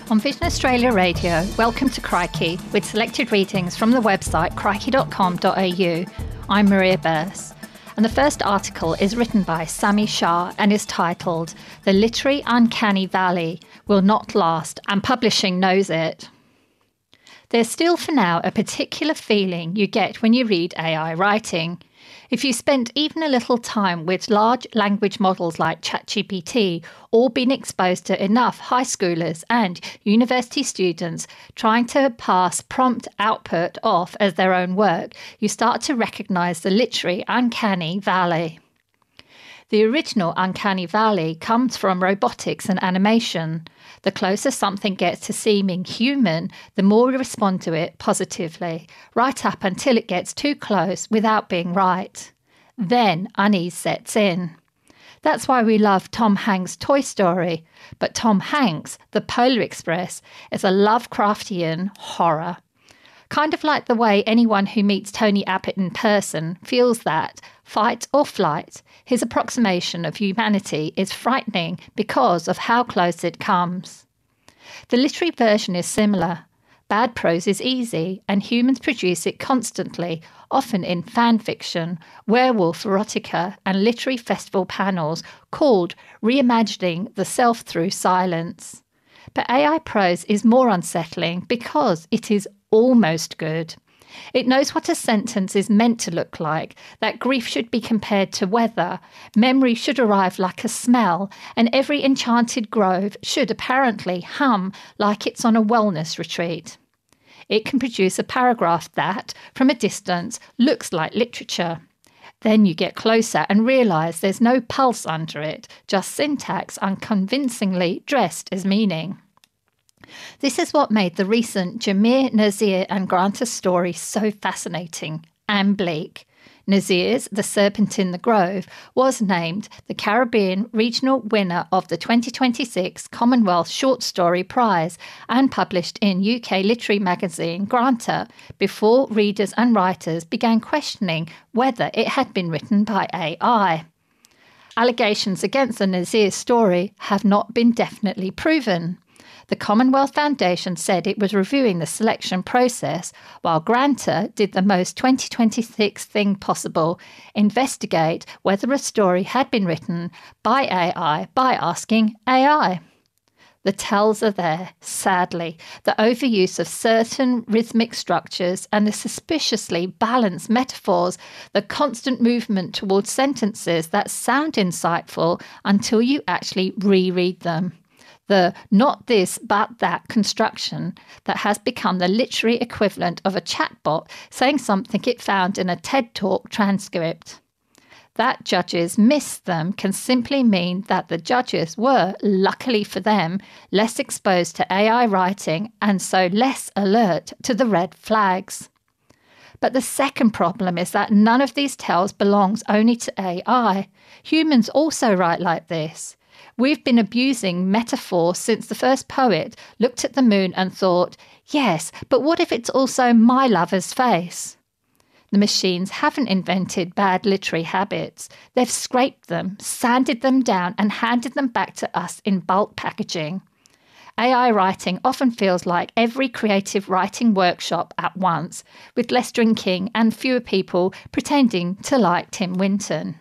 On Vision Australia Radio, welcome to Crikey, with selected readings from the website crikey.com.au. I'm Maria Burse, and the first article is written by Sami Shah and is titled "The Literary Uncanny Valley Will Not Last, and Publishing Knows It." There's still for now a particular feeling you get when you read AI writing. If you spent even a little time with large language models like ChatGPT, or been exposed to enough high schoolers and university students trying to pass prompt output off as their own work, you start to recognise the literary uncanny valley. The original uncanny valley comes from robotics and animation. The closer something gets to seeming human, the more we respond to it positively, right up until it gets too close without being right. Then unease sets in. That's why we love Tom Hanks' Toy Story, but Tom Hanks, the Polar Express, is a Lovecraftian horror. Kind of like the way anyone who meets Tony Abbott in person feels that, fight or flight, his approximation of humanity is frightening because of how close it comes. The literary version is similar. Bad prose is easy, and humans produce it constantly, often in fan fiction, werewolf erotica, and literary festival panels called Reimagining the Self Through Silence. But AI prose is more unsettling because it is almost good. It knows what a sentence is meant to look like, that grief should be compared to weather, memory should arrive like a smell, and every enchanted grove should apparently hum like it's on a wellness retreat. It can produce a paragraph that, from a distance, looks like literature. Then you get closer and realise there's no pulse under it, just syntax unconvincingly dressed as meaning. This is what made the recent Jamir Nazir and Granta story so fascinating and bleak. Nazir's The Serpent in the Grove was named the Caribbean regional winner of the 2026 Commonwealth Short Story Prize and published in UK literary magazine Granta before readers and writers began questioning whether it had been written by AI. Allegations against the Nazir story have not been definitely proven. The Commonwealth Foundation said it was reviewing the selection process, while Granta did the most 2026 thing possible, investigate whether a story had been written by AI by asking AI. The tells are there, sadly. The overuse of certain rhythmic structures and the suspiciously balanced metaphors, the constant movement towards sentences that sound insightful until you actually reread them. The not this but that construction that has become the literary equivalent of a chatbot saying something it found in a TED Talk transcript. That judges missed them can simply mean that the judges were, luckily for them, less exposed to AI writing and so less alert to the red flags. But the second problem is that none of these tells belongs only to AI. Humans also write like this. We've been abusing metaphor since the first poet looked at the moon and thought, yes, but what if it's also my lover's face? The machines haven't invented bad literary habits. They've scraped them, sanded them down and handed them back to us in bulk packaging. AI writing often feels like every creative writing workshop at once, with less drinking and fewer people pretending to like Tim Winton.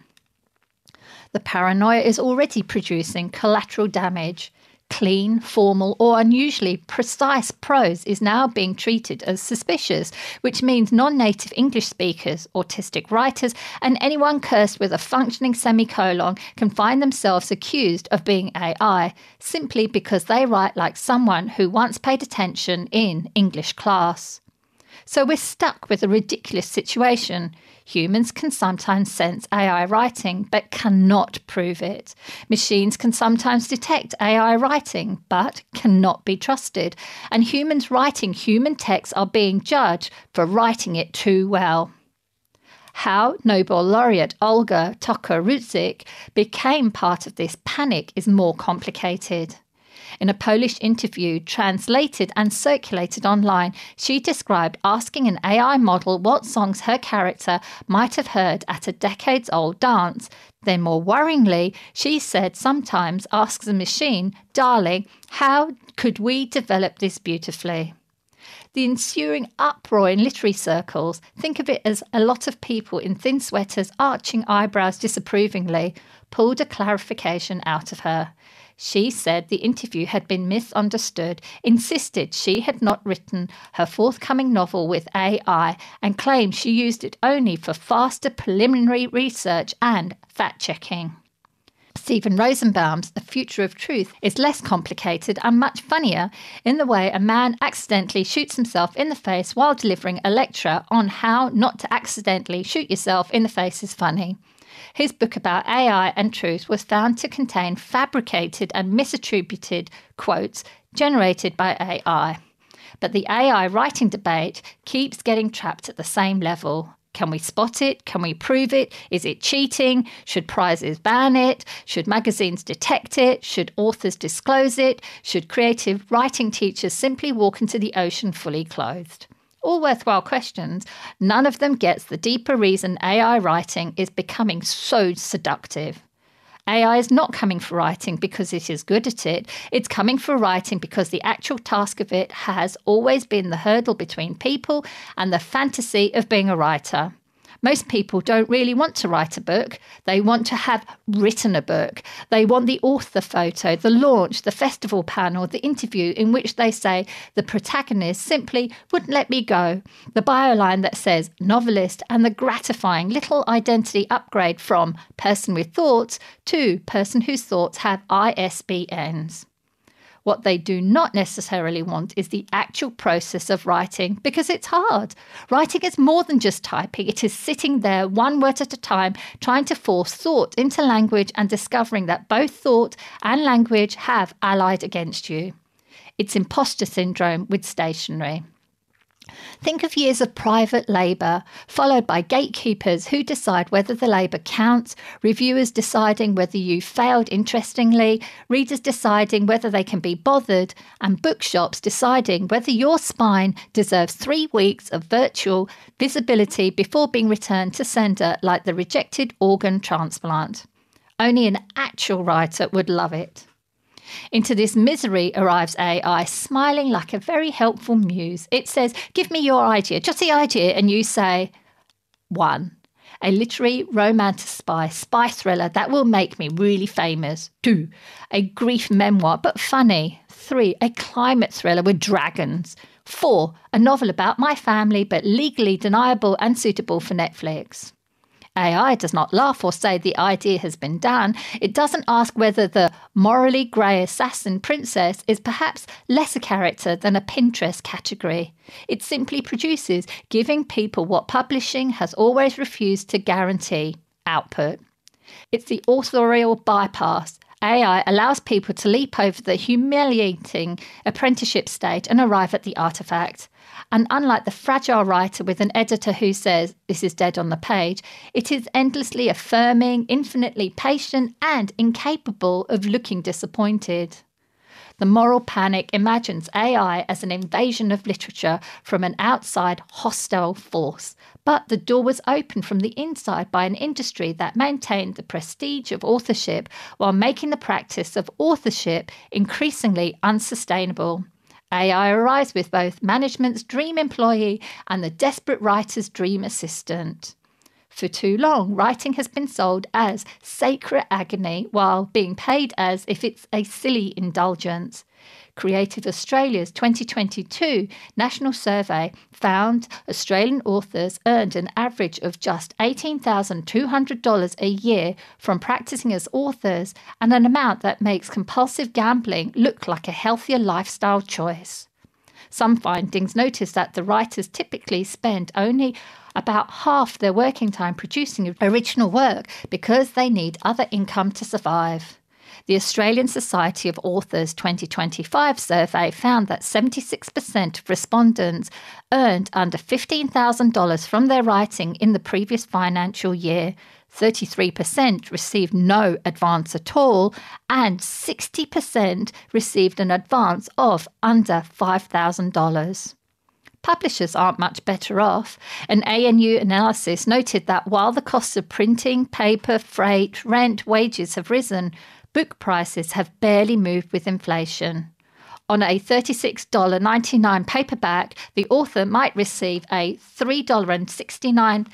The paranoia is already producing collateral damage. Clean, formal, or unusually precise prose is now being treated as suspicious, which means non-native English speakers, autistic writers, and anyone cursed with a functioning semicolon can find themselves accused of being AI, simply because they write like someone who once paid attention in English class. So we're stuck with a ridiculous situation. Humans can sometimes sense AI writing, but cannot prove it. Machines can sometimes detect AI writing, but cannot be trusted. And humans writing human text are being judged for writing it too well. How Nobel laureate Olga Tokarczuk became part of this panic is more complicated. In a Polish interview translated and circulated online, she described asking an AI model what songs her character might have heard at a decades-old dance. Then more worryingly, she said sometimes asks the machine, "Darling, how could we develop this beautifully?" The ensuing uproar in literary circles, think of it as a lot of people in thin sweaters arching eyebrows disapprovingly, pulled a clarification out of her. She said the interview had been misunderstood, insisted she had not written her forthcoming novel with AI, and claimed she used it only for faster preliminary research and fact-checking. Steven Rosenbaum's The Future of Truth is less complicated and much funnier in the way a man accidentally shoots himself in the face while delivering a lecture on how not to accidentally shoot yourself in the face is funny. His book about AI and truth was found to contain fabricated and misattributed quotes generated by AI. But the AI writing debate keeps getting trapped at the same level. Can we spot it? Can we prove it? Is it cheating? Should prizes ban it? Should magazines detect it? Should authors disclose it? Should creative writing teachers simply walk into the ocean fully clothed? All worthwhile questions. None of them gets the deeper reason AI writing is becoming so seductive. AI is not coming for writing because it is good at it. It's coming for writing because the actual task of it has always been the hurdle between people and the fantasy of being a writer. Most people don't really want to write a book. They want to have written a book. They want the author photo, the launch, the festival panel, the interview in which they say the protagonist simply wouldn't let me go, the bioline that says novelist, and the gratifying little identity upgrade from person with thoughts to person whose thoughts have ISBNs. What they do not necessarily want is the actual process of writing, because it's hard. Writing is more than just typing. It is sitting there one word at a time, trying to force thought into language and discovering that both thought and language have allied against you. It's imposter syndrome with stationery. Think of years of private labour, followed by gatekeepers who decide whether the labour counts, reviewers deciding whether you failed interestingly, readers deciding whether they can be bothered, and bookshops deciding whether your spine deserves 3 weeks of virtual visibility before being returned to sender like the rejected organ transplant. Only an actual writer would love it. Into this misery arrives AI, smiling like a very helpful muse. It says, "Give me your idea, just the idea," and you say, 1. A literary romantic spy thriller that will make me really famous. 2. A grief memoir, but funny. 3. A climate thriller with dragons. 4. A novel about my family, but legally deniable and suitable for Netflix. AI does not laugh or say the idea has been done. It doesn't ask whether the morally grey assassin princess is perhaps less a character than a Pinterest category. It simply produces, giving people what publishing has always refused to guarantee: output. It's the authorial bypass. AI allows people to leap over the humiliating apprenticeship stage and arrive at the artefact. And unlike the fragile writer with an editor who says, "This is dead on the page," it is endlessly affirming, infinitely patient, and incapable of looking disappointed. The moral panic imagines AI as an invasion of literature from an outside hostile force. But the door was opened from the inside by an industry that maintained the prestige of authorship while making the practice of authorship increasingly unsustainable. AI arrives with both management's dream employee and the desperate writer's dream assistant. For too long, writing has been sold as sacred agony while being paid as if it's a silly indulgence. Creative Australia's 2022 national survey found Australian authors earned an average of just $18,200 a year from practicing as authors, and an amount that makes compulsive gambling look like a healthier lifestyle choice. Some findings notice that the writers typically spend only about half their working time producing original work because they need other income to survive. The Australian Society of Authors 2025 survey found that 76% of respondents earned under $15,000 from their writing in the previous financial year. 33% received no advance at all, and 60% received an advance of under $5,000. Publishers aren't much better off. An ANU analysis noted that while the costs of printing, paper, freight, rent, wages have risen, book prices have barely moved with inflation. On a $36.99 paperback, the author might receive a $3.69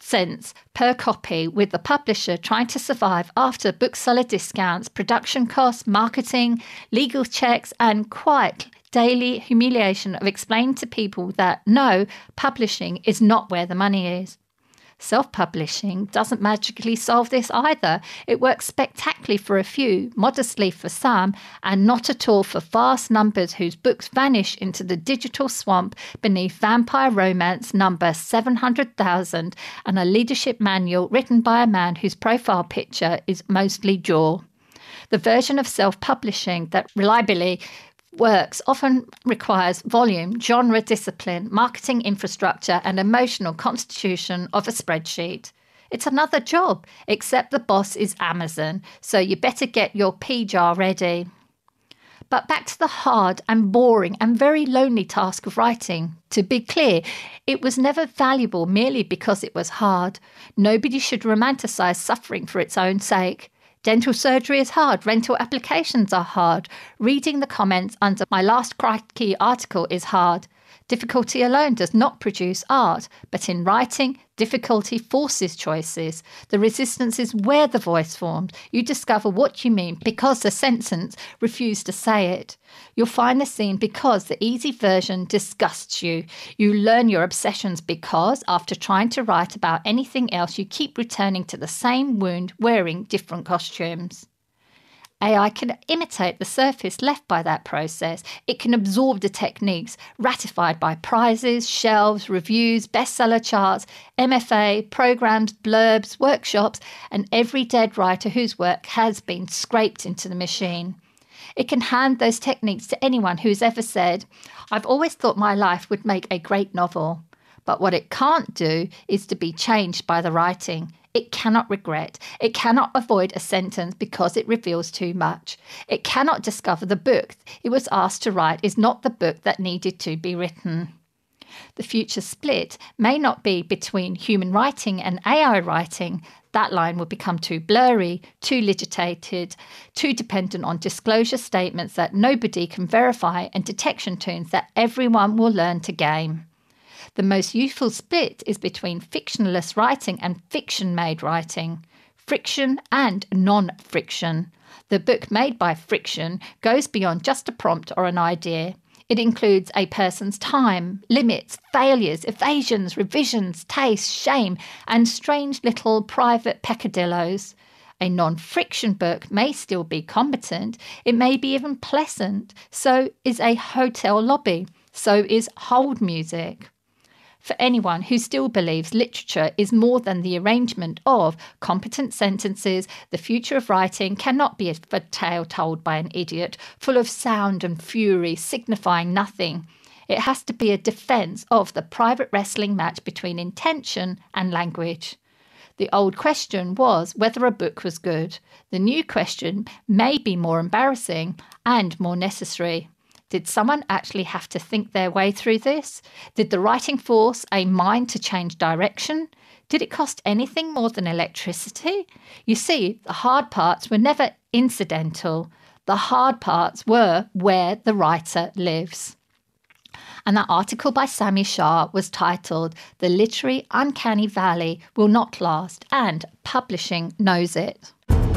per copy, with the publisher trying to survive after bookseller discounts, production costs, marketing, legal checks, and quite daily humiliation of explaining to people that no, publishing is not where the money is. Self-publishing doesn't magically solve this either. It works spectacularly for a few, modestly for some, and not at all for vast numbers whose books vanish into the digital swamp beneath Vampire Romance number 700,000 and a leadership manual written by a man whose profile picture is mostly jaw. The version of self-publishing that reliably works often requires volume, genre discipline, marketing infrastructure, and emotional constitution of a spreadsheet. It's another job, except the boss is Amazon, so you better get your pea jar ready. But back to the hard and boring and very lonely task of writing. To be clear, it was never valuable merely because it was hard. Nobody should romanticize suffering for its own sake. Dental surgery is hard. Rental applications are hard. Reading the comments under my last Crikey article is hard. Difficulty alone does not produce art, but in writing, difficulty forces choices. The resistance is where the voice forms. You discover what you mean because the sentence refused to say it. You'll find the scene because the easy version disgusts you. You learn your obsessions because, after trying to write about anything else, you keep returning to the same wound wearing different costumes. AI can imitate the surface left by that process. It can absorb the techniques ratified by prizes, shelves, reviews, bestseller charts, MFA, programs, blurbs, workshops, and every dead writer whose work has been scraped into the machine. It can hand those techniques to anyone who's ever said, "I've always thought my life would make a great novel." But what it can't do is to be changed by the writing. It cannot regret. It cannot avoid a sentence because it reveals too much. It cannot discover the book it was asked to write is not the book that needed to be written. The future split may not be between human writing and AI writing. That line will become too blurry, too litigated, too dependent on disclosure statements that nobody can verify and detection tunes that everyone will learn to game. The most useful split is between fictionless writing and fiction-made writing, friction and non-friction. The book made by friction goes beyond just a prompt or an idea. It includes a person's time, limits, failures, evasions, revisions, taste, shame, and strange little private peccadillos. A non-friction book may still be competent. It may be even pleasant. So is a hotel lobby. So is hold music. For anyone who still believes literature is more than the arrangement of competent sentences, the future of writing cannot be a tale told by an idiot, full of sound and fury, signifying nothing. It has to be a defence of the private wrestling match between intention and language. The old question was whether a book was good. The new question may be more embarrassing and more necessary. Did someone actually have to think their way through this? Did the writing force a mind to change direction? Did it cost anything more than electricity? You see, the hard parts were never incidental. The hard parts were where the writer lives. And that article by Sami Shah was titled "The Literary Uncanny Valley Will Not Last, and Publishing Knows It."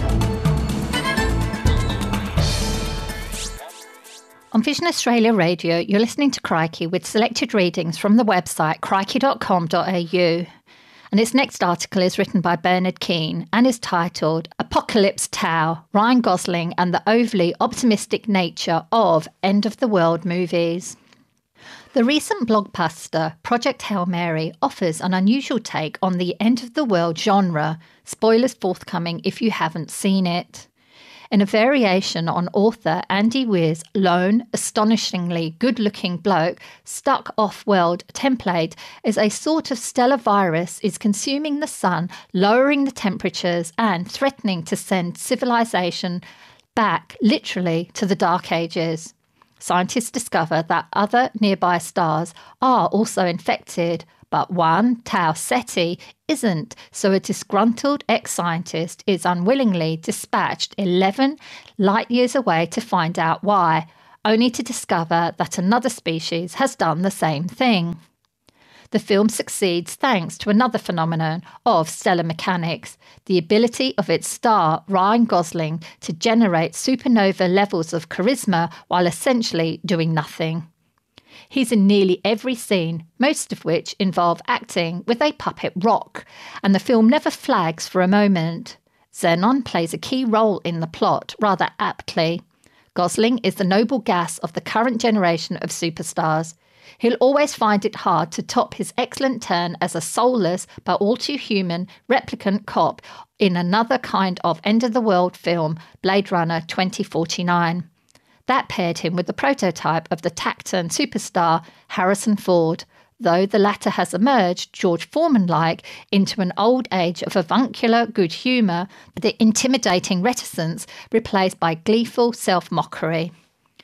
On Vision Australia Radio, you're listening to Crikey with selected readings from the website crikey.com.au. And its next article is written by Bernard Keane and is titled "Apocalypse Tau, Ryan Gosling and the Overly Optimistic Nature of End of the World Movies." The recent blockbuster Project Hail Mary offers an unusual take on the end of the world genre. Spoilers forthcoming if you haven't seen it. In a variation on author Andy Weir's lone, astonishingly good-looking bloke stuck off-world template is a sort of stellar virus is consuming the sun, lowering the temperatures and threatening to send civilization back literally to the Dark Ages. Scientists discover that other nearby stars are also infected, but one, Tau Ceti, isn't, so a disgruntled ex-scientist is unwillingly dispatched 11 light-years away to find out why, only to discover that another species has done the same thing. The film succeeds thanks to another phenomenon of stellar mechanics, the ability of its star, Ryan Gosling, to generate supernova levels of charisma while essentially doing nothing. He's in nearly every scene, most of which involve acting with a puppet rock, and the film never flags for a moment. Xenon plays a key role in the plot, rather aptly. Gosling is the noble gas of the current generation of superstars. He'll always find it hard to top his excellent turn as a soulless but all too human replicant cop in another kind of end-of-the-world film, Blade Runner 2049. That paired him with the prototype of the taciturn superstar Harrison Ford, though the latter has emerged, George Foreman-like, into an old age of avuncular good humour, the intimidating reticence replaced by gleeful self-mockery.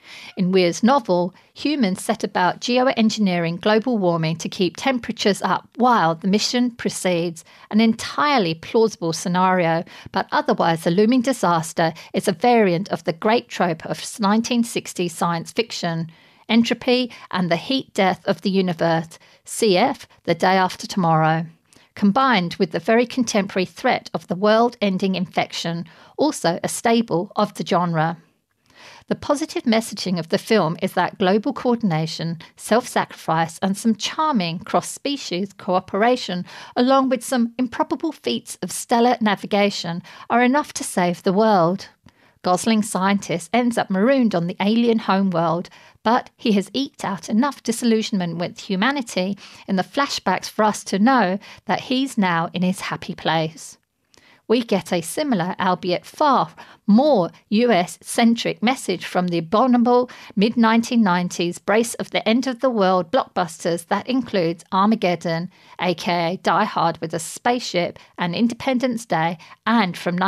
In Weir's novel, humans set about geoengineering global warming to keep temperatures up while the mission proceeds, an entirely plausible scenario, but otherwise a looming disaster is a variant of the great trope of 1960s science fiction, entropy and the heat death of the universe, cf. The Day After Tomorrow, combined with the very contemporary threat of the world-ending infection, also a staple of the genre. The positive messaging of the film is that global coordination, self-sacrifice and some charming cross-species cooperation, along with some improbable feats of stellar navigation, are enough to save the world. Gosling's scientist ends up marooned on the alien homeworld, but he has eked out enough disillusionment with humanity in the flashbacks for us to know that he's now in his happy place. We get a similar, albeit far more US-centric message from the abominable mid-1990s brace of the end-of-the-world blockbusters that includes Armageddon, aka Die Hard with a spaceship, and Independence Day, and from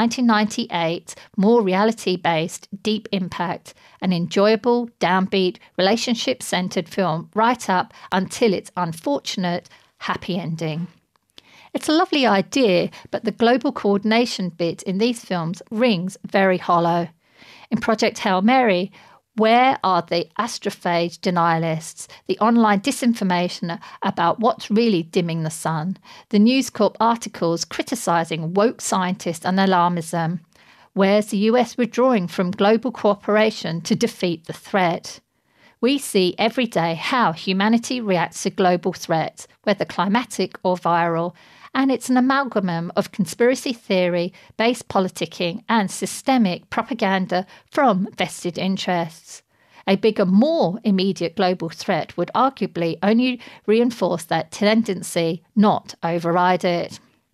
1998, more reality-based Deep Impact, an enjoyable, downbeat, relationship-centered film right up until its unfortunate happy ending. It's a lovely idea, but the global coordination bit in these films rings very hollow. In Project Hail Mary, where are the astrophage denialists, the online disinformation about what's really dimming the sun, the News Corp articles criticising woke scientists and alarmism? Where's the US withdrawing from global cooperation to defeat the threat? We see every day how humanity reacts to global threats, whether climatic or viral, and it's an amalgam of conspiracy theory, base politicking, and systemic propaganda from vested interests. A bigger, more immediate global threat would arguably only reinforce that tendency, not override it.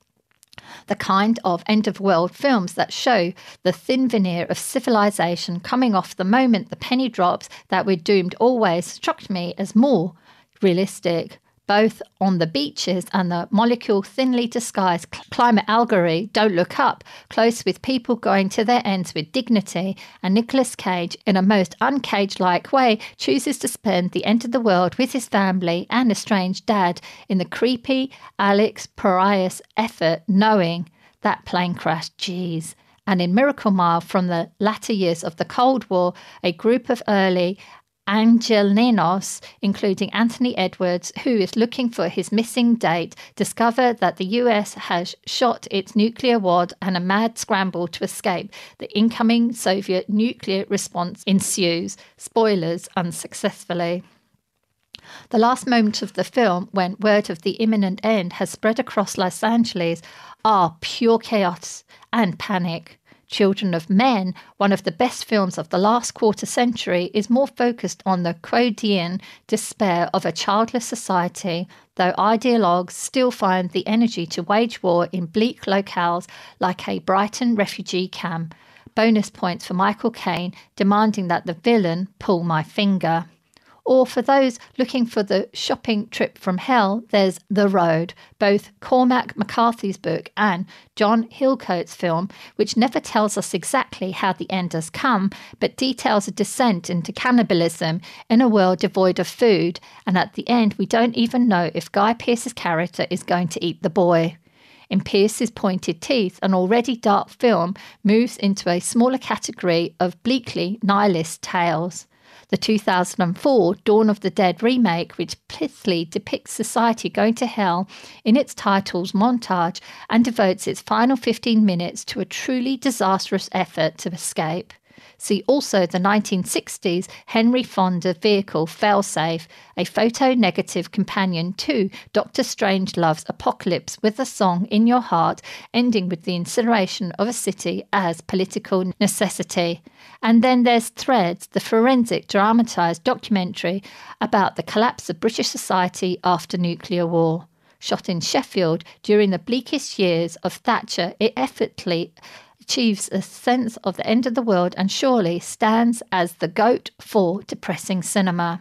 The kind of end-of-world films that show the thin veneer of civilization coming off the moment the penny drops that we're doomed always struck me as more realistic. Both On the Beaches and the molecule thinly disguised climate allegory Don't Look Up, close with people going to their ends with dignity, and Nicolas Cage, in a most uncaged-like way, chooses to spend the end of the world with his family and estranged dad in the creepy Alex Proyas effort, knowing that plane crash, geez. And in Miracle Mile, from the latter years of the Cold War, a group of early Angelenos, including Anthony Edwards, who is looking for his missing date, discover that the US has shot its nuclear wad and a mad scramble to escape. The incoming Soviet nuclear response ensues. Spoilers, unsuccessfully. The last moment of the film, when word of the imminent end has spread across Los Angeles, are pure chaos and panic. Children of Men, one of the best films of the last quarter century, is more focused on the quotidian despair of a childless society, though ideologues still find the energy to wage war in bleak locales like a Brighton refugee camp. bonus points for Michael Caine demanding that the villain pull my finger. Or for those looking for the shopping trip from hell, there's The Road, both Cormac McCarthy's book and John Hillcoat's film, which never tells us exactly how the end has come, but details a descent into cannibalism in a world devoid of food. And at the end, we don't even know if Guy Pearce's character is going to eat the boy. In Pearce's pointed teeth, an already dark film moves into a smaller category of bleakly nihilist tales. The 2004 Dawn of the Dead remake, which pithily depicts society going to hell in its title's montage and devotes its final 15 minutes to a truly disastrous effort to escape. See also the 1960s Henry Fonda vehicle Failsafe, a photo-negative companion to Doctor Strangelove's Apocalypse with a song In Your Heart, ending with the incineration of a city as political necessity. And then there's Threads, the forensic dramatised documentary about the collapse of British society after nuclear war. Shot in Sheffield during the bleakest years of Thatcher, it effortlessly achieves a sense of the end of the world and surely stands as the GOAT for depressing cinema.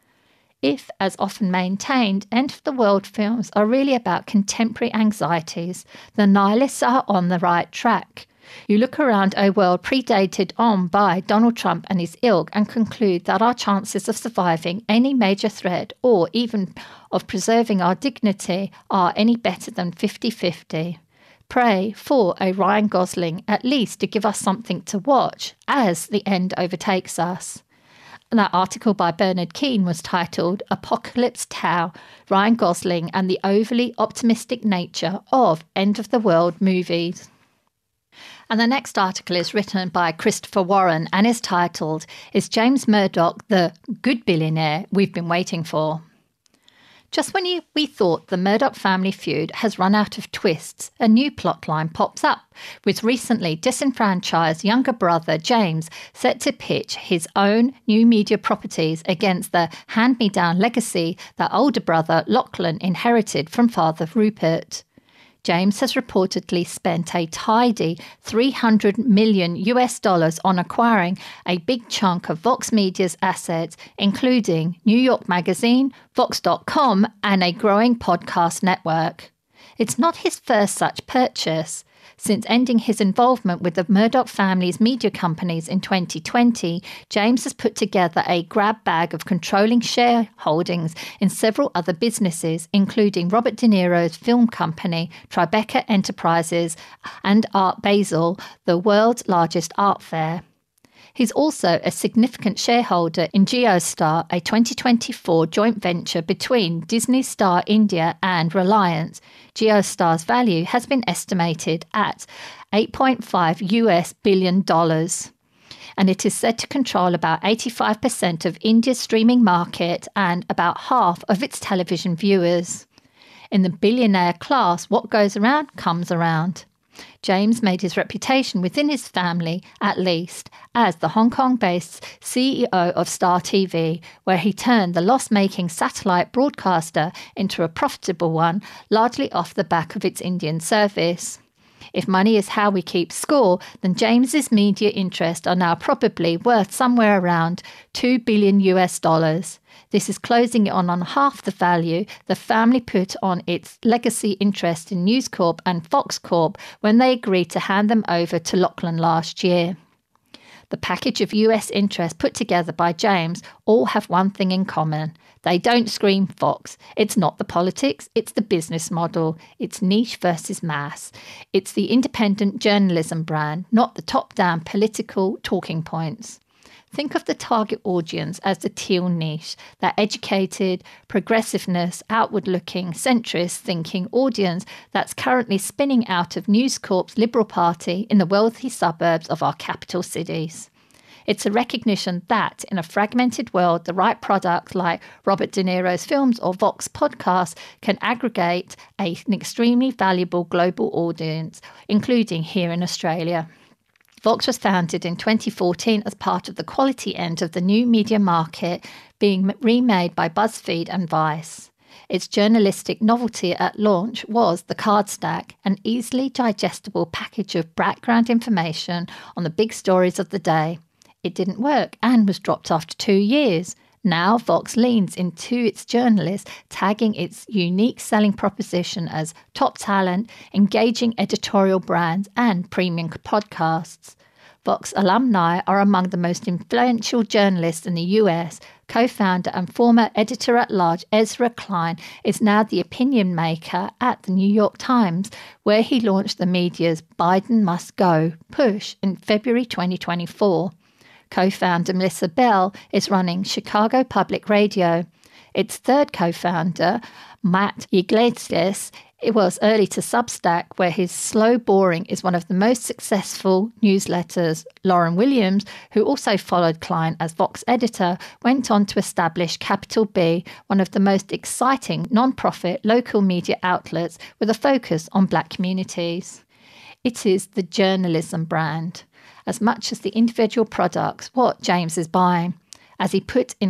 If, as often maintained, end-of-the-world films are really about contemporary anxieties, the nihilists are on the right track. You look around a world predated on by Donald Trump and his ilk and conclude that our chances of surviving any major threat or even of preserving our dignity are any better than 50-50. Pray for a Ryan Gosling, at least to give us something to watch as the end overtakes us. That article by Bernard Keane was titled Apocalypse Tau, Ryan Gosling and the Overly Optimistic Nature of End-of-the-World Movies. And the next article is written by Christopher Warren and is titled, Is James Murdoch the good billionaire we've been waiting for? Just when we thought the Murdoch family feud has run out of twists, a new plotline pops up, with recently disenfranchised younger brother James set to pitch his own new media properties against the hand-me-down legacy that older brother Lachlan inherited from father Rupert. James has reportedly spent a tidy $300 million on acquiring a big chunk of Vox Media's assets, including New York Magazine, Vox.com, and a growing podcast network. It's not his first such purchase. Since ending his involvement with the Murdoch family's media companies in 2020, James has put together a grab bag of controlling shareholdings in several other businesses, including Robert De Niro's film company, Tribeca Enterprises, and Art Basel, the world's largest art fair. He's also a significant shareholder in JioStar, a 2024 joint venture between Disney Star India and Reliance. JioStar's value has been estimated at $8.5 billion, and it is said to control about 85% of India's streaming market and about half of its television viewers. In the billionaire class, what goes around comes around. James made his reputation within his family, at least, as the Hong Kong-based CEO of Star TV, where he turned the loss-making satellite broadcaster into a profitable one, largely off the back of its Indian service. If money is how we keep score, then James's media interests are now probably worth somewhere around $2 billion. This is closing it on half the value the family put on its legacy interest in News Corp and Fox Corp when they agreed to hand them over to Lachlan last year. The package of US interests put together by James all have one thing in common. They don't scream Fox. It's not the politics, it's the business model. It's niche versus mass. It's the independent journalism brand, not the top-down political talking points. Think of the target audience as the teal niche, that educated, progressiveness, outward-looking, centrist-thinking audience that's currently spinning out of News Corp's Liberal Party in the wealthy suburbs of our capital cities. It's a recognition that, in a fragmented world, the right product like Robert De Niro's films or Vox podcasts can aggregate an extremely valuable global audience, including here in Australia. Vox was founded in 2014 as part of the quality end of the new media market being remade by BuzzFeed and Vice. Its journalistic novelty at launch was the Card Stack, an easily digestible package of background information on the big stories of the day. It didn't work and was dropped after 2 years. Now Vox leans into its journalists, tagging its unique selling proposition as top talent, engaging editorial brands, and premium podcasts. Vox alumni are among the most influential journalists in the US. Co-founder and former editor-at-large Ezra Klein is now the opinion maker at the New York Times, where he launched the media's Biden Must Go push in February 2024. Co-founder Melissa Bell is running Chicago Public Radio. Its third co-founder, Matt Yglesias, it was early to Substack, where his Slow Boring is one of the most successful newsletters. Lauren Williams, who also followed Klein as Vox editor, went on to establish Capital B, one of the most exciting non-profit local media outlets with a focus on Black communities. It is the journalism brand, as much as the individual products, what James is buying. As he put in